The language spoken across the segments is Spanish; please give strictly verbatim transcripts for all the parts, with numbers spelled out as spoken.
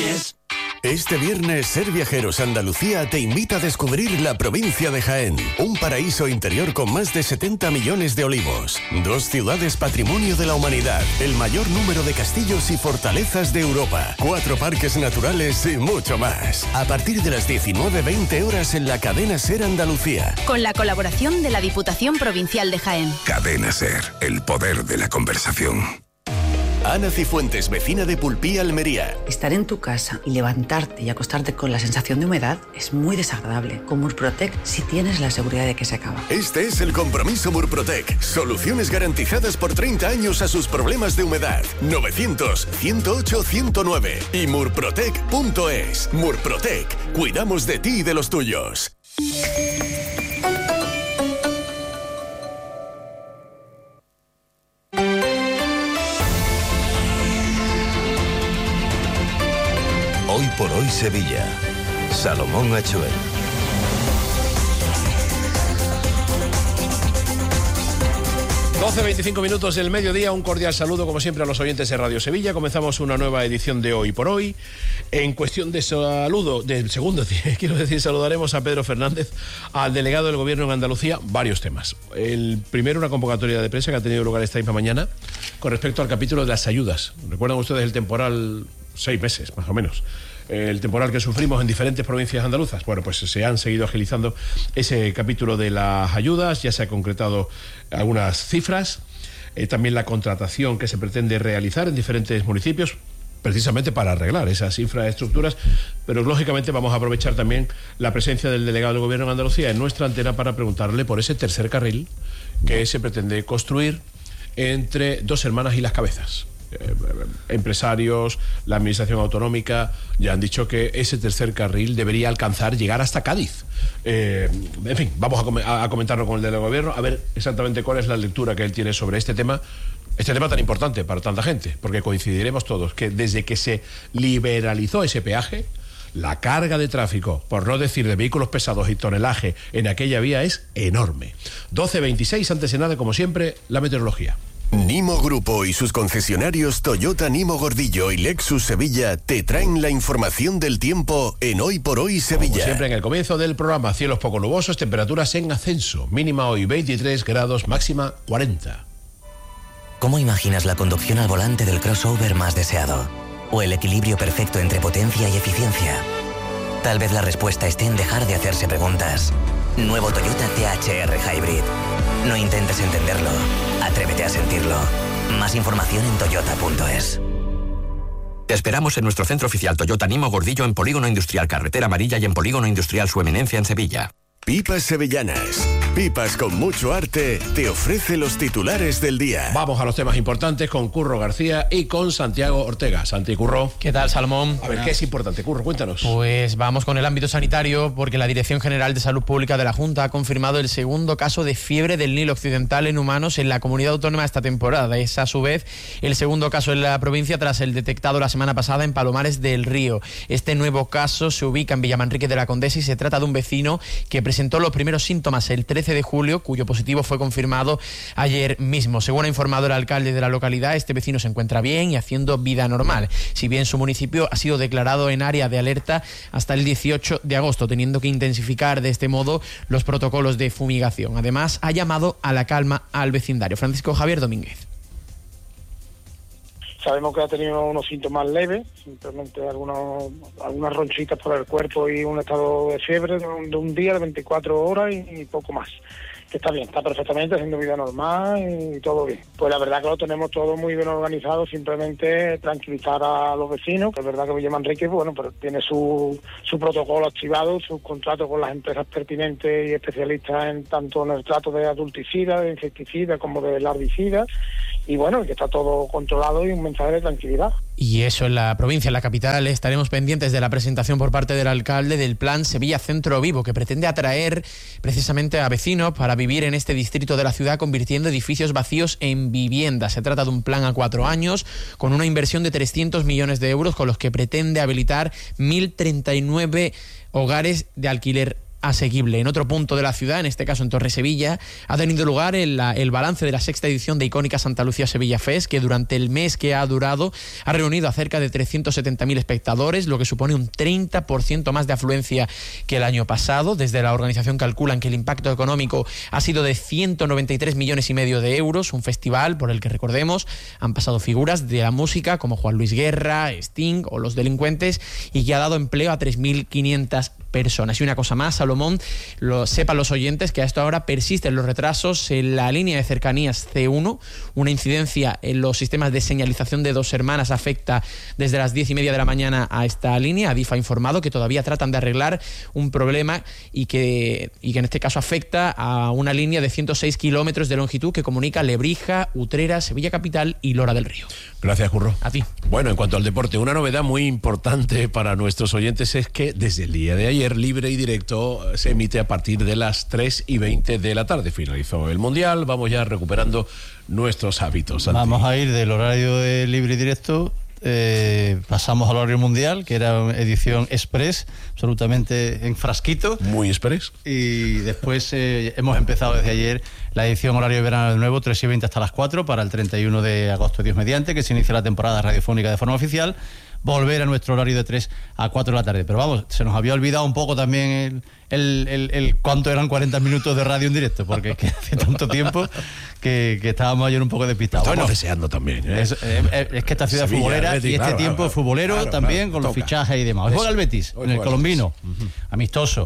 Reyes. Este viernes, Ser Viajeros Andalucía te invita a descubrir la provincia de Jaén, un paraíso interior con más de setenta millones de olivos, dos ciudades patrimonio de la humanidad, el mayor número de castillos y fortalezas de Europa, cuatro parques naturales y mucho más. A partir de las diecinueve veinte horas en la cadena Ser Andalucía. Con la colaboración de la Diputación Provincial de Jaén. Cadena Ser, el poder de la conversación. Ana Cifuentes, vecina de Pulpí, Almería. Estar en tu casa y levantarte y acostarte con la sensación de humedad es muy desagradable. Con Murprotec sí tienes la seguridad de que se acaba. Este es el compromiso Murprotec. Soluciones garantizadas por treinta años a sus problemas de humedad. novecientos, ciento ocho, ciento nueve y murprotec punto es. Murprotec. Cuidamos de ti y de los tuyos. Hoy por hoy Sevilla. Salomón Achuel. doce veinticinco minutos del mediodía, un cordial saludo como siempre a los oyentes de Radio Sevilla. Comenzamos una nueva edición de Hoy por Hoy. En cuestión de saludo, del segundo, quiero decir, saludaremos a Pedro Fernández, al delegado del Gobierno en Andalucía, varios temas. El primero, una convocatoria de prensa que ha tenido lugar esta misma mañana con respecto al capítulo de las ayudas. ¿Recuerdan ustedes el temporal? Seis meses, más o menos. El temporal que sufrimos en diferentes provincias andaluzas. Bueno, pues se han seguido agilizando ese capítulo de las ayudas, ya se han concretado algunas cifras, eh, también la contratación que se pretende realizar en diferentes municipios, precisamente para arreglar esas infraestructuras, pero lógicamente vamos a aprovechar también la presencia del delegado del Gobierno en Andalucía en nuestra antena para preguntarle por ese tercer carril que se pretende construir entre Dos Hermanas y Las Cabezas. Eh, empresarios, la administración autonómica ya han dicho que ese tercer carril debería alcanzar, llegar hasta Cádiz. Eh, en fin, vamos a, com- a comentarlo con el del gobierno, a ver exactamente cuál es la lectura que él tiene sobre este tema, este tema tan importante para tanta gente, porque coincidiremos todos que desde que se liberalizó ese peaje, la carga de tráfico, por no decir de vehículos pesados y tonelaje en aquella vía es enorme. doce veintiséis, antes de nada, como siempre, la meteorología. Nimo Grupo y sus concesionarios Toyota Nimo Gordillo y Lexus Sevilla te traen la información del tiempo en Hoy por Hoy Sevilla. Como siempre en el comienzo del programa, cielos poco nubosos, temperaturas en ascenso, mínima hoy veintitrés grados, máxima cuarenta. ¿Cómo imaginas la conducción al volante del crossover más deseado? ¿O el equilibrio perfecto entre potencia y eficiencia? Tal vez la respuesta esté en dejar de hacerse preguntas. Nuevo Toyota T H R Hybrid. No intentes entenderlo, atrévete a sentirlo. Más información en toyota punto es. Te esperamos en nuestro centro oficial Toyota Nimo Gordillo en Polígono Industrial Carretera Amarilla y en Polígono Industrial Su Eminencia en Sevilla. Pipas Sevillanas. Pipas con mucho arte te ofrece los titulares del día. Vamos a los temas importantes con Curro García y con Santiago Ortega. Santi, Curro. ¿Qué tal, Salomón? A ver, ¿qué es importante, Curro? Cuéntanos. Pues vamos con el ámbito sanitario, porque la Dirección General de Salud Pública de la Junta ha confirmado el segundo caso de fiebre del Nilo Occidental en humanos en la comunidad autónoma esta temporada. Es, a su vez, el segundo caso en la provincia tras el detectado la semana pasada en Palomares del Río. Este nuevo caso se ubica en Villamanrique de la Condesa y se trata de un vecino que presentó los primeros síntomas el trece de julio, cuyo positivo fue confirmado ayer mismo. Según ha informado el alcalde de la localidad, este vecino se encuentra bien y haciendo vida normal, si bien su municipio ha sido declarado en área de alerta hasta el dieciocho de agosto, teniendo que intensificar de este modo los protocolos de fumigación. Además, ha llamado a la calma al vecindario. Francisco Javier Domínguez. Sabemos que ha tenido unos síntomas leves, simplemente algunos, algunas ronchitas por el cuerpo y un estado de fiebre de un, de un día, de veinticuatro horas y, y poco más. Que está bien, está perfectamente haciendo vida normal y, y todo bien. Pues la verdad que lo tenemos todo muy bien organizado, simplemente tranquilizar a los vecinos, que es verdad que Villamanrique, bueno, pero tiene su, su protocolo activado, sus contratos con las empresas pertinentes y especialistas en tanto en el trato de adulticidas, de insecticidas como de larvicidas, y bueno, que está todo controlado y un mensaje de tranquilidad. Y eso en la provincia, en la capital, estaremos pendientes de la presentación por parte del alcalde del plan Sevilla Centro Vivo, que pretende atraer precisamente a vecinos para vivir en este distrito de la ciudad, convirtiendo edificios vacíos en viviendas. Se trata de un plan a cuatro años, con una inversión de trescientos millones de euros, con los que pretende habilitar mil treinta y nueve hogares de alquiler asequible. En otro punto de la ciudad, en este caso en Torresevilla, ha tenido lugar el, el balance de la sexta edición de Icónica Santa Lucía Sevilla Fest, que durante el mes que ha durado ha reunido a cerca de trescientos setenta mil espectadores, lo que supone un treinta por ciento más de afluencia que el año pasado. Desde la organización calculan que el impacto económico ha sido de ciento noventa y tres millones y medio de euros, un festival por el que, recordemos, han pasado figuras de la música como Juan Luis Guerra, Sting o Los Delincuentes, y que ha dado empleo a tres mil quinientas personas. Y una cosa más, Salomón, lo sepan los oyentes que a esta hora persisten los retrasos en la línea de cercanías C uno. Una incidencia en los sistemas de señalización de Dos Hermanas afecta desde las diez y media de la mañana a esta línea. Adif ha informado que todavía tratan de arreglar un problema y que, y que en este caso afecta a una línea de ciento seis kilómetros de longitud que comunica Lebrija, Utrera, Sevilla Capital y Lora del Río. Gracias, Curro. A ti. Bueno, en cuanto al deporte, una novedad muy importante para nuestros oyentes es que desde el día de ayer Libre y Directo se emite a partir de las tres y veinte de la tarde. Finalizó el Mundial, vamos ya recuperando nuestros hábitos. Santi. Vamos a ir del horario de Libre y Directo, eh, pasamos al horario mundial, que era una edición express, absolutamente en frasquito. Muy express. Y después eh, hemos empezado desde ayer la edición horario de verano de nuevo, tres y veinte hasta las cuatro, para el treinta y uno de agosto, Dios mediante, que se inicia la temporada radiofónica de forma oficial. Volver a nuestro horario de tres a cuatro de la tarde. Pero vamos, se nos había olvidado un poco también el, el, el, el cuánto eran cuarenta minutos de radio en directo, porque es que hace tanto tiempo que, que estábamos ayer un poco despistados. Estamos bueno, deseando también. ¿eh? Es, es, es que esta ciudad Sevilla, futbolera Betis, y este claro, tiempo claro, es futbolero claro, también, claro, con los toca. fichajes y demás. Hoy juega el Betis, Hoy en el juega Colombino, el Betis. Uh-huh. amistoso.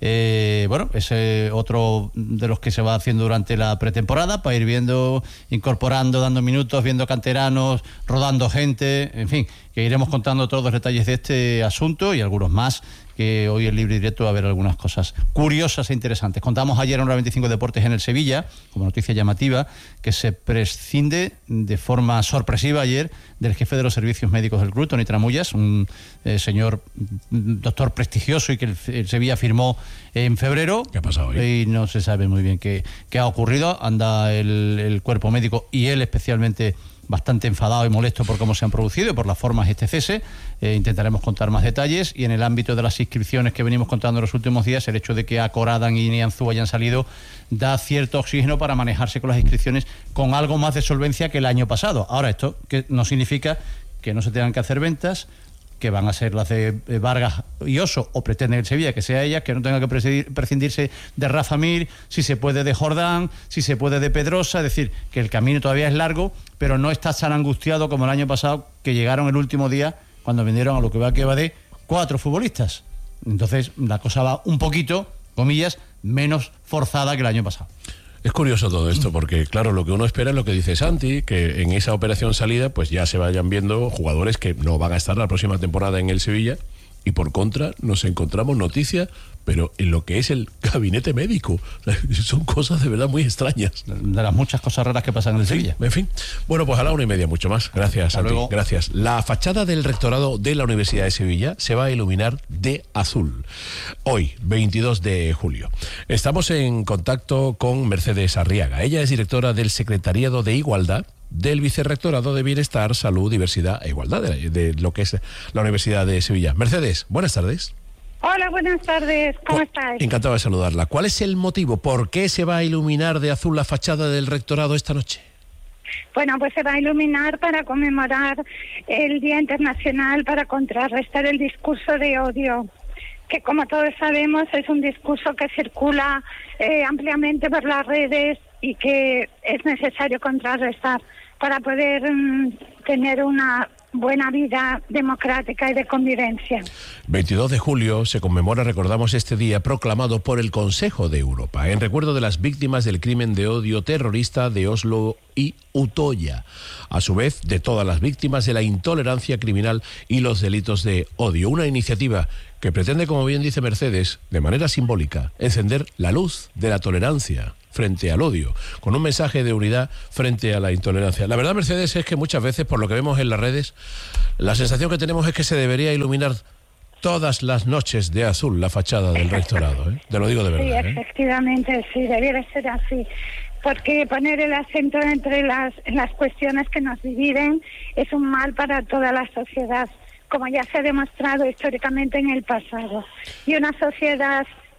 Eh, bueno, es eh, otro de los que se va haciendo durante la pretemporada para ir viendo, incorporando, dando minutos, viendo canteranos, rodando gente, en fin, que iremos contando todos los detalles de este asunto y algunos más, que hoy en Libre y Directo va a haber algunas cosas curiosas e interesantes. Contamos ayer en Hora veinticinco Deportes en el Sevilla, como noticia llamativa, que se prescinde de forma sorpresiva ayer del jefe de los servicios médicos del club, Toni Tramullas, un eh, señor un doctor prestigioso y que el, el Sevilla firmó en febrero. ¿Qué ha pasado hoy? Y no se sabe muy bien qué, qué ha ocurrido. Anda el, el cuerpo médico y él especialmente bastante enfadado y molesto por cómo se han producido y por las formas de este cese. Eh, intentaremos contar más detalles, y en el ámbito de las inscripciones que venimos contando en los últimos días, el hecho de que Acoradan y Nianzú hayan salido da cierto oxígeno para manejarse con las inscripciones con algo más de solvencia que el año pasado. Ahora, esto que no significa que no se tengan que hacer ventas, que van a ser las de Vargas y Oso, o pretenden el Sevilla que sea ella, que no tenga que prescindirse de Rafa Mir, si se puede de Jordán, si se puede de Pedrosa, es decir, que el camino todavía es largo, pero no está tan angustiado como el año pasado, que llegaron el último día cuando vendieron a lo que va que va de cuatro futbolistas. Entonces la cosa va un poquito, comillas, menos forzada que el año pasado. Es curioso todo esto, porque claro, lo que uno espera es lo que dice Santi, que en esa operación salida pues ya se vayan viendo jugadores que no van a estar la próxima temporada en el Sevilla, y por contra nos encontramos noticias, pero en lo que es el gabinete médico. Son cosas de verdad muy extrañas. De las muchas cosas raras que pasan en el Sevilla. En fin. Bueno, pues a la una y media mucho más. Gracias, Hasta Santi. luego. Gracias. La fachada del rectorado de la Universidad de Sevilla se va a iluminar de azul. Hoy, veintidós de julio. Estamos en contacto con Mercedes Arriaga. Ella es directora del Secretariado de Igualdad del Vicerrectorado de Bienestar, Salud, Diversidad e Igualdad de, de lo que es la Universidad de Sevilla. Mercedes, buenas tardes. Hola, buenas tardes. ¿Cómo estáis? Encantado de saludarla. ¿Cuál es el motivo? ¿Por qué se va a iluminar de azul la fachada del rectorado esta noche? Bueno, pues se va a iluminar para conmemorar el Día Internacional para contrarrestar el discurso de odio, que como todos sabemos es un discurso que circula eh, ampliamente por las redes y que es necesario contrarrestar para poder mm, tener una buena vida democrática y de convivencia. veintidós de julio se conmemora, recordamos, este día proclamado por el Consejo de Europa en recuerdo de las víctimas del crimen de odio terrorista de Oslo y Utoya, a su vez de todas las víctimas de la intolerancia criminal y los delitos de odio. Una iniciativa que pretende, como bien dice Mercedes, de manera simbólica, encender la luz de la tolerancia frente al odio, con un mensaje de unidad frente a la intolerancia. La verdad, Mercedes, es que muchas veces, por lo que vemos en las redes, la sensación que tenemos es que se debería iluminar todas las noches de azul la fachada del rectorado, ¿eh? Te lo digo de verdad. Sí, ¿eh? efectivamente, sí, debiera ser así. Porque poner el acento entre las, las cuestiones que nos dividen es un mal para toda la sociedad, como ya se ha demostrado históricamente en el pasado. Y una sociedad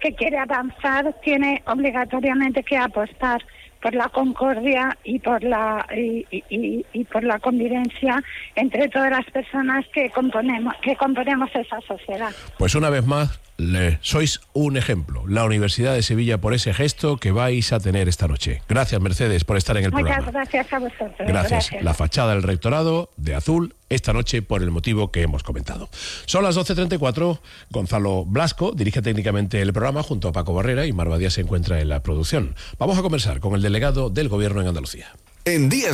que quiere avanzar tiene obligatoriamente que apostar por la concordia y por la y, y, y por la convivencia entre todas las personas que componemos que componemos esa sociedad. Pues una vez más, le, sois un ejemplo, la Universidad de Sevilla, por ese gesto que vais a tener esta noche. Gracias, Mercedes, por estar en el Muchas programa. gracias a vosotros. Gracias. Gracias. La fachada del rectorado de azul esta noche por el motivo que hemos comentado. Son las doce treinta y cuatro. Gonzalo Blasco dirige técnicamente el programa junto a Paco Barrera y Mar Badía se encuentra en la producción. Vamos a conversar con el delegado del Gobierno en Andalucía. En días